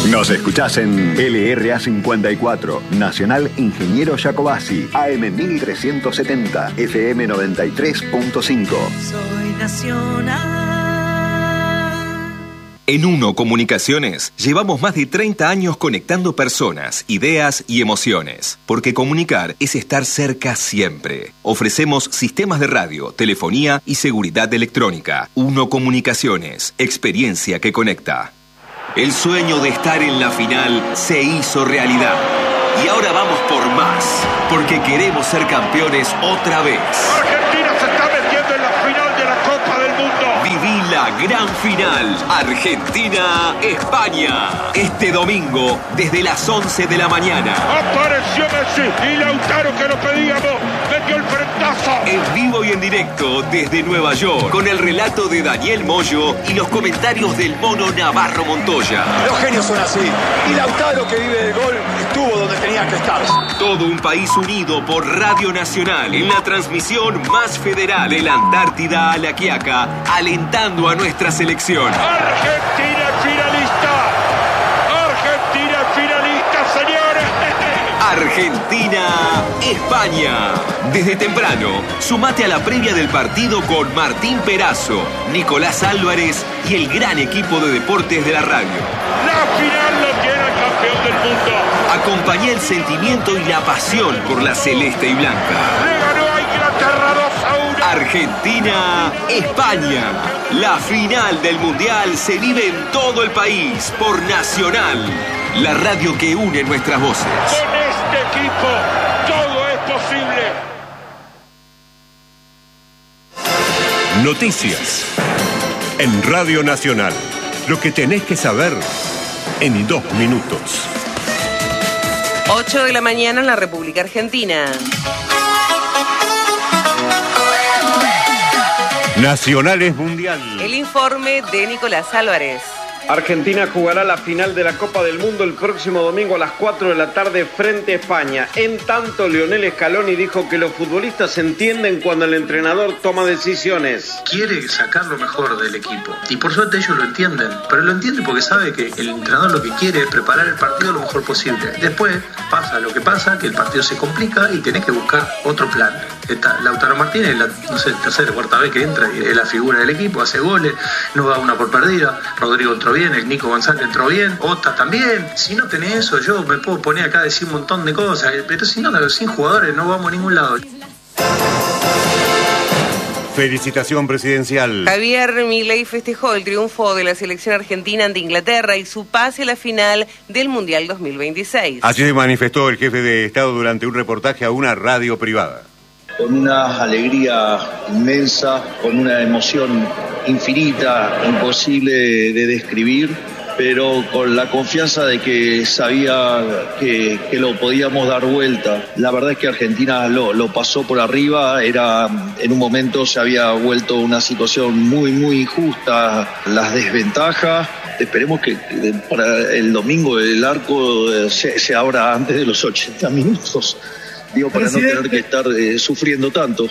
Nos escuchás en LRA 54, Nacional Ingeniero Jacobasi, AM 1370, FM 93.5. Soy Nacional. En Uno Comunicaciones llevamos más de 30 años conectando personas, ideas y emociones, porque comunicar es estar cerca siempre. Ofrecemos sistemas de radio, telefonía y seguridad electrónica. Uno Comunicaciones, experiencia que conecta. El sueño de estar en la final se hizo realidad. Y ahora vamos por más, porque queremos ser campeones otra vez. Argentina se está metiendo en la final de la Copa del Mundo. Viví la gran final, Argentina-España. Este domingo, desde las 11 de la mañana. Apareció Messi y Lautaro, que lo pedíamos, metió el frentazo. En vivo y en directo desde Nueva York, con el relato de Daniel Moyo y los comentarios del Mono Navarro Montoya. Los genios son así. Y Lautaro, que vive del gol, estuvo donde tenía que estar. Todo un país unido por Radio Nacional en la transmisión más federal de la Antártida a La Quiaca, alentando a nuestra selección. Argentina finalista. Argentina finalista, señores. Argentina-España. Desde temprano, sumate a la previa del partido con Martín Perazo, Nicolás Álvarez y el gran equipo de deportes de la radio. La final lo tiene el campeón del mundo. Acompañá el sentimiento y la pasión por la celeste y blanca. Le ganó a Inglaterra 2-1. Argentina-España. La final del Mundial se vive en todo el país por Nacional, la radio que une nuestras voces. Con este equipo todo es posible. Noticias en Radio Nacional. Lo que tenés que saber en 2 minutos. 8 de la mañana en la República Argentina. Nacional es mundial. El informe de Nicolás Álvarez. Argentina jugará la final de la Copa del Mundo el próximo domingo a las 4 de la tarde frente a España. En tanto, Lionel Scaloni dijo que los futbolistas entienden cuando el entrenador toma decisiones. Quiere sacar lo mejor del equipo y por suerte ellos lo entienden, pero lo entienden porque sabe que el entrenador lo que quiere es preparar el partido lo mejor posible. Después pasa lo que pasa, que el partido se complica y tenés que buscar otro plan. Lautaro Martínez, tercera o cuarta vez que entra y es la figura del equipo, hace goles, no da una por perdida. Rodrigo entró bien, el Nico González entró bien, Ota también. Si no tenés eso, yo me puedo poner acá a decir un montón de cosas, pero si no, sin jugadores no vamos a ningún lado. Felicitación presidencial. Javier Milei festejó el triunfo de la selección argentina ante Inglaterra y su pase a la final del Mundial 2026. Así se manifestó el jefe de Estado durante un reportaje a una radio privada. Con una alegría inmensa, con una emoción infinita, imposible de describir, pero con la confianza de que sabía que lo podíamos dar vuelta. La verdad es que Argentina lo pasó por arriba, en un momento se había vuelto una situación muy, muy injusta, las desventajas. Esperemos que para el domingo el arco se abra antes de los 80 minutos. Digo, para no tener que estar sufriendo tanto.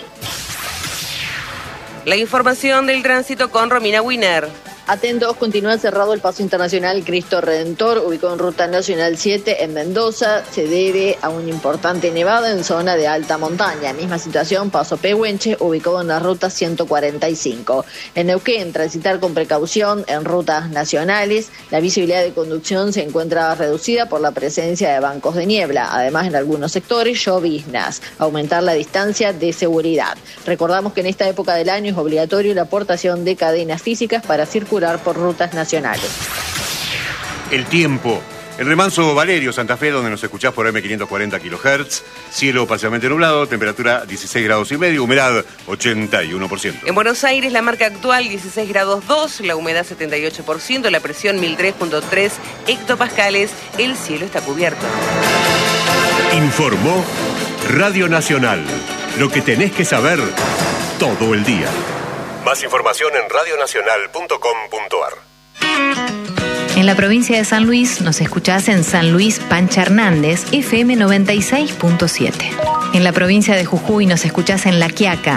La información del tránsito con Romina Winer. Atentos, continúa cerrado el paso internacional Cristo Redentor, ubicado en Ruta Nacional 7 en Mendoza. Se debe a un importante nevado en zona de alta montaña. Misma situación, paso Pehuenche, ubicado en la Ruta 145. En Neuquén, transitar con precaución en rutas nacionales. La visibilidad de conducción se encuentra reducida por la presencia de bancos de niebla. Además, en algunos sectores, lloviznas. Aumentar la distancia de seguridad. Recordamos que en esta época del año es obligatorio la aportación de cadenas físicas para circular por rutas nacionales. El tiempo. El remanso Valerio, Santa Fe, donde nos escuchás por M540 kHz. Cielo parcialmente nublado, temperatura 16 grados y medio, humedad 81%. En Buenos Aires, la marca actual 16 grados 2, la humedad 78%, la presión 1003.3 hectopascales. El cielo está cubierto. Informó Radio Nacional. Lo que tenés que saber todo el día. Más información en radionacional.com.ar. En la provincia de San Luis nos escuchás en San Luis Pancha Hernández, FM 96.7. En la provincia de Jujuy nos escuchás en La Quiaca,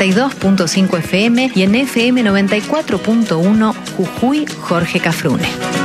92.5 FM y en FM 94.1 Jujuy Jorge Cafrune.